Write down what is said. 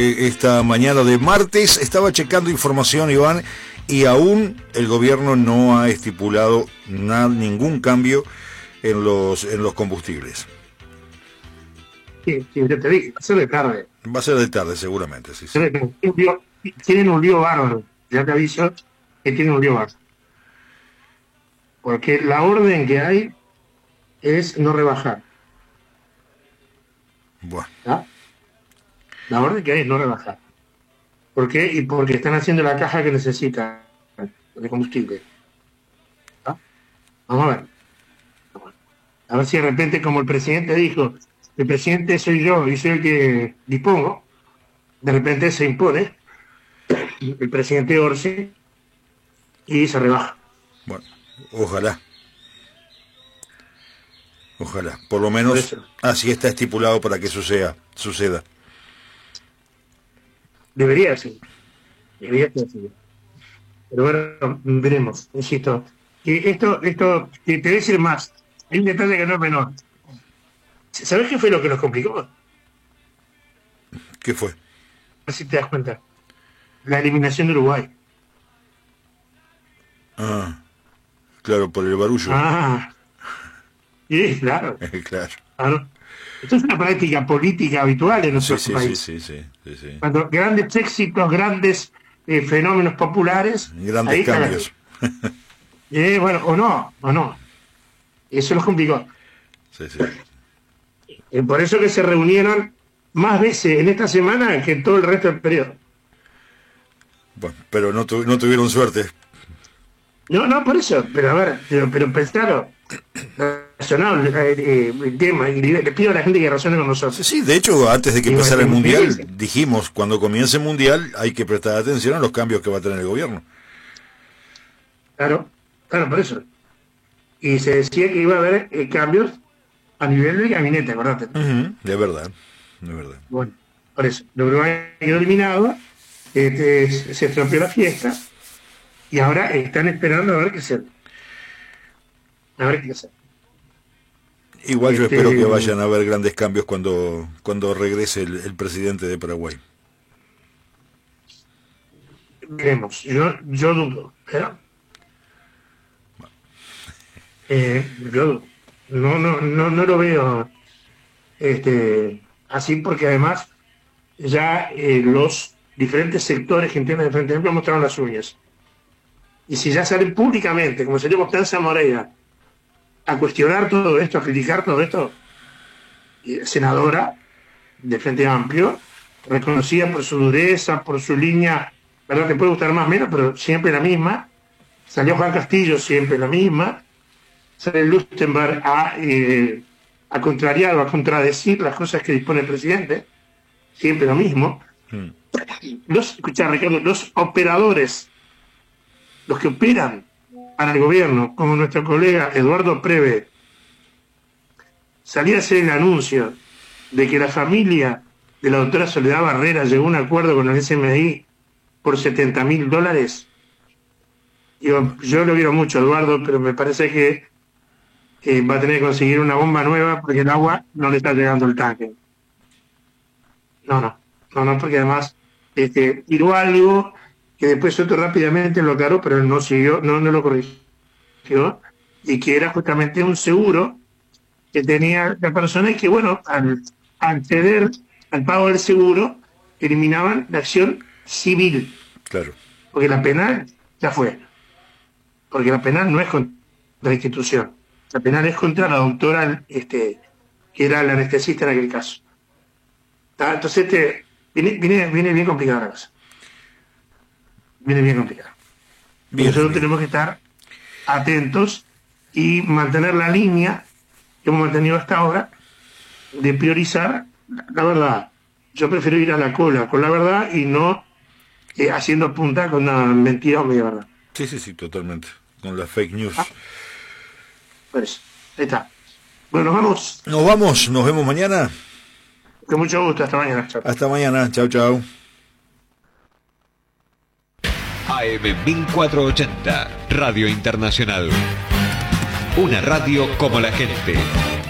Esta mañana de martes estaba checando información, Iván, y aún el gobierno no ha estipulado ningún cambio en los combustibles. Sí, yo te dije, va a ser de tarde. Va a ser de tarde, seguramente, sí. Tienen un lío bárbaro, ya te aviso que tienen un lío bárbaro. Porque la orden que hay es no rebajar. Bueno. ¿Ah? La orden que hay es no rebajar. ¿Por qué? Y porque están haciendo la caja que necesitan de combustible. ¿Ah? Vamos a ver. A ver si de repente, como el presidente dijo, el presidente soy yo y soy el que dispongo, de repente se impone el presidente Orsi y se rebaja. Bueno, ojalá. Ojalá. Por lo menos así está estipulado para que eso suceda. Debería ser. Debería ser así. Pero bueno, veremos. Insisto. Que esto, te voy a decir más. Hay un detalle que no es menor. ¿Sabés qué fue lo que nos complicó? ¿Qué fue? A ver si te das cuenta. La eliminación de Uruguay. Ah, claro, por el barullo. Ah, sí, claro. Claro. Claro. Esto es una práctica política habitual en nuestro país. Sí. Cuando grandes éxitos, grandes fenómenos populares. Grandes cambios. Bueno, o no. Eso los complicó. Sí. Por eso que se reunieron más veces en esta semana que en todo el resto del periodo. Bueno, pero no tuvieron suerte. No, por eso. Pero a ver, pero pensaron. Razonable el tema. Y le pido a la gente que razone con nosotros. Sí, de hecho, antes de que empezara el Mundial, dijimos, cuando comience el Mundial hay que prestar atención a los cambios que va a tener el gobierno. Claro, por eso. Y se decía que iba a haber cambios a nivel del gabinete, acordate. De verdad. Bueno, por eso. El Uruguay quedó eliminado, se estropeó la fiesta, y ahora están esperando a ver qué hacer. Igual yo espero que vayan a haber grandes cambios cuando regrese el presidente de Paraguay. Veremos. Yo dudo, pero yo no lo veo así, porque además ya los diferentes sectores que entienden de Frente Amplio mostraron las uñas. Y si ya salen públicamente, como salió Constanza Moreira, a cuestionar todo esto, a criticar todo esto, senadora de Frente Amplio, reconocida por su dureza, por su línea, ¿verdad? Te puede gustar más o menos, pero siempre la misma. Salió Juan Castillo, siempre la misma. Sale Lustenberg a contrariar o a contradecir las cosas que dispone el presidente, siempre lo mismo. Escuchá, Ricardo, los operadores, los que operan para el gobierno, como nuestro colega Eduardo Preve, salía a hacer el anuncio de que la familia de la doctora Soledad Barrera llegó a un acuerdo con el SMI por $70.000. Yo lo quiero mucho, Eduardo, pero me parece que va a tener que conseguir una bomba nueva porque el agua no le está llegando el tanque. No, porque además tiró algo que después otro rápidamente lo aclaró, pero no siguió, no lo corrigió, y que era justamente un seguro que tenía la persona, y que, bueno, al acceder al pago del seguro, eliminaban la acción civil. Claro. Porque la penal ya fue. Porque la penal no es contra la institución. La penal es contra la doctora que era la anestesista en aquel caso. Entonces viene bien complicada la cosa. Viene bien complicada. Nosotros tenemos que estar atentos y mantener la línea que hemos mantenido hasta ahora de priorizar la verdad. Yo prefiero ir a la cola con la verdad y no haciendo punta con una mentira o media verdad. Sí, totalmente. Con las fake news. Pues, ahí está. Bueno, nos vemos mañana. Con mucho gusto, hasta mañana. Chau. Hasta mañana, chau. AM 1480, Radio Internacional. Una radio como la gente.